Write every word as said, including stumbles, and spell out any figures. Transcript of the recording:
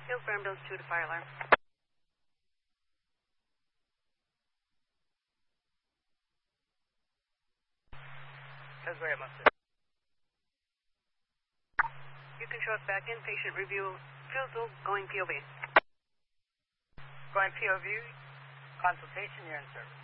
Hillsborough Ambulance two to fire alarm. Hillsborough Ambulance. You can show us back in. Patient review. Refusal. Going P O V. Going P O V. Consultation. You're in service.